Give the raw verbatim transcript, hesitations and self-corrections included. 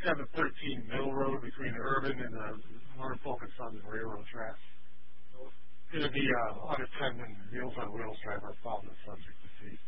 seven thirteen Mill Road between Urban and the North Vulcan Sons Railroad tracks. So it'll be uh, unattended Meals on Wheels driver found the subject to see.